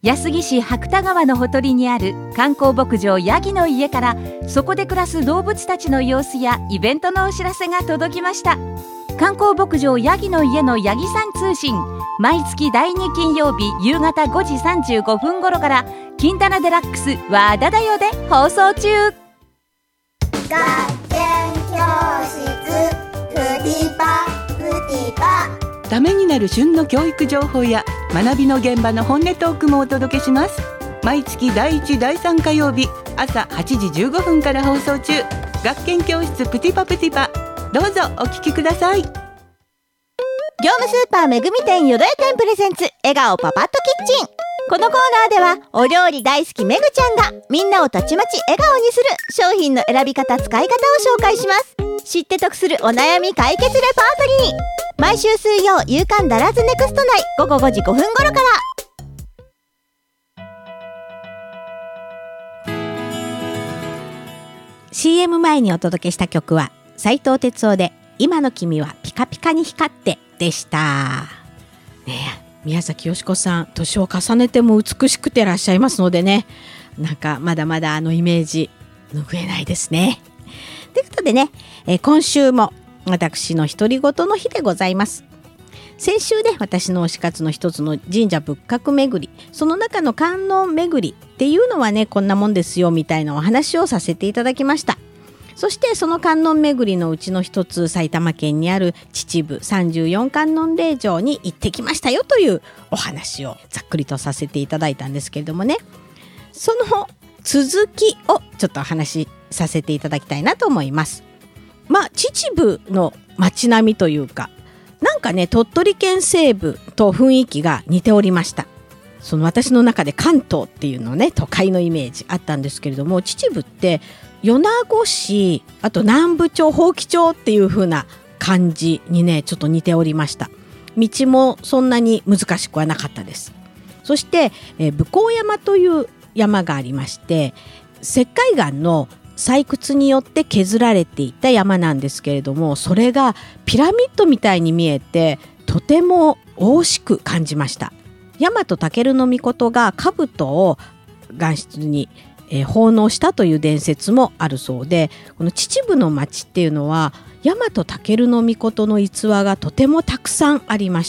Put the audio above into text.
安来市白田川のほとりにある観光牧場ヤギの家から、そこで暮らす動物たちの様子やイベントのお知らせが届きました。観光牧場ヤギの家のヤギさん通信、毎月第2金曜日夕方5時35分頃から金棚デラックス和田だよで放送中。 学研教室プティパプティパ。 ためになる旬の教育情報や学びの現場の本音トークもお届けします。毎月第1第3火曜日朝8時15分から放送中。学研教室プティパプティパ、どうぞお聞きください。 業務スーパーめぐみ店よどや店プレゼンツ笑顔パパッとキッチン。このコーナーではお料理大好きめぐちゃんがみんなをたちまち笑顔にする商品の選び方、使い方を紹介します。知って得するお悩み解決レパートリー。毎週水曜夕刊ダラズネクスト内午後5時5分頃から。CM 前にお届けした曲は斉藤哲夫で今の君はピカピカに光ってでした。ねえ、宮崎美子さん、年を重ねても美しくてらっしゃいますのでね、なんかまだまだあのイメージ拭えないですね。ということでね、今週も私の独り言の日でございます。先週ね、私の推し活の一つの神社仏閣巡り、その中の観音巡りっていうのはね、こんなもんですよみたいなお話をさせていただきました。そしてその観音巡りのうちの一つ、埼玉県にある秩父34観音霊場に行ってきましたよというお話をざっくりとさせていただいたんですけれどもね、その続きをちょっとお話しさせていただきたいなと思います。秩父の街並みというか、なんかね、鳥取県西部と雰囲気が似ておりました。その私の中で関東っていうのね、都会のイメージあったんですけれども、秩父って米子市、あと南部町、伯耆町っていう風な感じにね、ちょっと似ておりました。道もそんなに難しくはなかったです。そして、武甲山という山がありまして、石灰岩の採掘によって削られていた山なんですけれども、それがピラミッドみたいに見えてとても惜しく感じました。大和尊命が兜を岩室に奉納したという伝説もあるそうで、この秩父の町っていうのは大和尊命の逸話がとてもたくさんありま